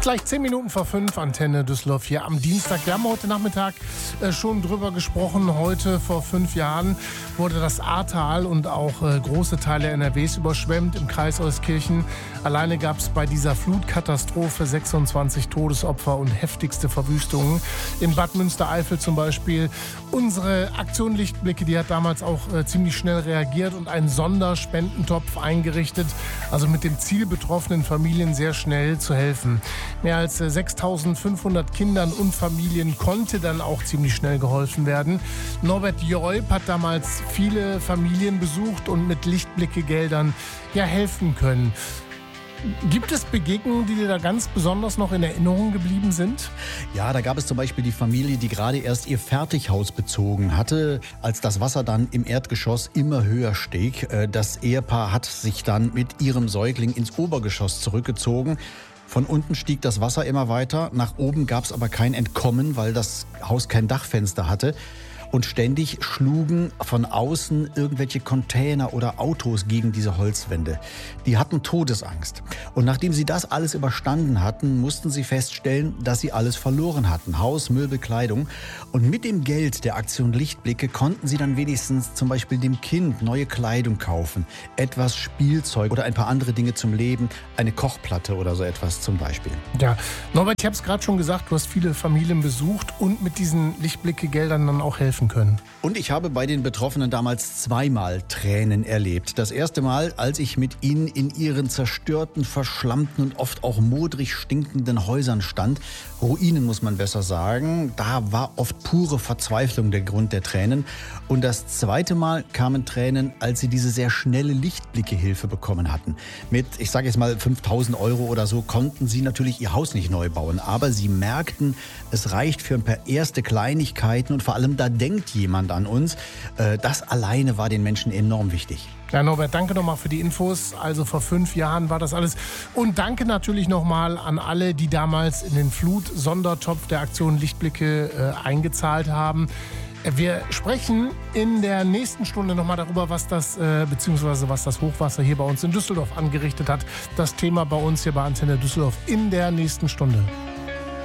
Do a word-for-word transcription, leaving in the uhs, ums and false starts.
Gleich zehn Minuten vor fünf, Antenne Düsseldorf hier am Dienstag. Wir haben heute Nachmittag äh, schon drüber gesprochen. Heute vor fünf Jahren wurde das Ahrtal und auch äh, große Teile N R Ws überschwemmt im Kreis Euskirchen. Alleine gab es bei dieser Flutkatastrophe sechsundzwanzig Todesopfer und heftigste Verwüstungen. In Bad Münstereifel zum Beispiel. Unsere Aktion Lichtblicke, die hat damals auch äh, ziemlich schnell reagiert und einen Sonderspendentopf eingerichtet. Also mit dem Ziel, betroffenen Familien sehr schnell zu helfen. Mehr als sechstausendfünfhundert Kindern und Familien konnte dann auch ziemlich schnell geholfen werden. Norbert Joib hat damals viele Familien besucht und mit Lichtblicke-Geldern ja helfen können. Gibt es Begegnungen, die dir da ganz besonders noch in Erinnerung geblieben sind? Ja, da gab es zum Beispiel die Familie, die gerade erst ihr Fertighaus bezogen hatte, als das Wasser dann im Erdgeschoss immer höher stieg. Das Ehepaar hat sich dann mit ihrem Säugling ins Obergeschoss zurückgezogen. Von unten stieg das Wasser immer weiter, nach oben gab es aber kein Entkommen, weil das Haus kein Dachfenster hatte. Und ständig schlugen von außen irgendwelche Container oder Autos gegen diese Holzwände. Die hatten Todesangst. Und nachdem sie das alles überstanden hatten, mussten sie feststellen, dass sie alles verloren hatten. Haus, Möbel, Kleidung. Und mit dem Geld der Aktion Lichtblicke konnten sie dann wenigstens zum Beispiel dem Kind neue Kleidung kaufen, etwas Spielzeug oder ein paar andere Dinge zum Leben, eine Kochplatte oder so etwas zum Beispiel. Ja, Norbert, ich habe es gerade schon gesagt, du hast viele Familien besucht und mit diesen Lichtblicke-Geldern dann auch helfen können. Und ich habe bei den Betroffenen damals zweimal Tränen erlebt. Das erste Mal, als ich mit ihnen in ihren zerstörten, verschlammten und oft auch modrig stinkenden Häusern stand. Ruinen, muss man besser sagen. Da war oft pure Verzweiflung der Grund der Tränen. Und das zweite Mal kamen Tränen, als sie diese sehr schnelle Lichtblicke-Hilfe bekommen hatten. Mit, ich sage jetzt mal, fünftausend Euro oder so konnten sie natürlich ihr Haus nicht neu bauen. Aber sie merkten, es reicht für ein paar erste Kleinigkeiten und vor allem da denkt jemand an uns. Das alleine war den Menschen enorm wichtig. Ja, Norbert, danke nochmal für die Infos. Also vor fünf Jahren war das alles. Und danke natürlich nochmal an alle, die damals in den Flut-Sondertopf der Aktion Lichtblicke äh, eingezahlt haben. Wir sprechen in der nächsten Stunde nochmal darüber, was das, äh, beziehungsweise was das Hochwasser hier bei uns in Düsseldorf angerichtet hat. Das Thema bei uns hier bei Antenne Düsseldorf in der nächsten Stunde.